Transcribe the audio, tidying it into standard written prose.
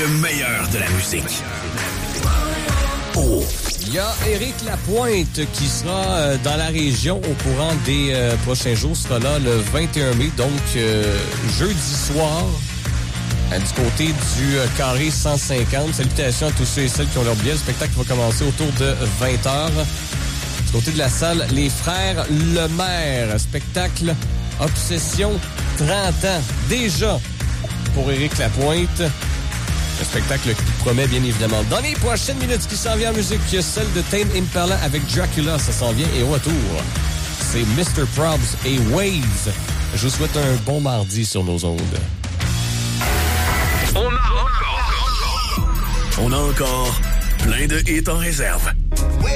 Le meilleur de la musique. Oh. Il y a Éric Lapointe qui sera dans la région au courant des prochains jours. Sera là le 21 mai, donc jeudi soir, du côté du carré 150. Salutations à tous ceux et celles qui ont leur billet. Le spectacle va commencer autour de 20h. Du côté de la salle, les frères Lemaire. Spectacle Obsession 30 ans. Déjà pour Éric Lapointe. Un spectacle qui promet bien évidemment. Dans les prochaines minutes, qui s'en vient en musique, celle de Tame Impala avec Dracula, ça s'en vient. Et au retour, c'est Mr. Probs et Waves. Je vous souhaite un bon mardi sur nos ondes. On a encore plein de hits en réserve.